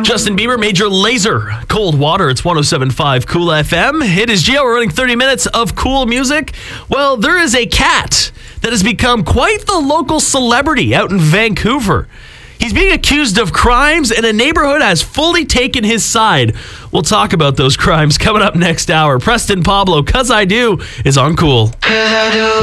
Justin Bieber, Major Lazer, Cold Water. It's 107.5 Cool FM. It is Gio. We're running 30 minutes of cool music. Well, there is a cat that has become quite the local celebrity out in Vancouver. He's being accused of crimes, and a neighborhood has fully taken his side. We'll talk about those crimes coming up next hour. Preston Pablo, 'Cause I Do, is on Cool.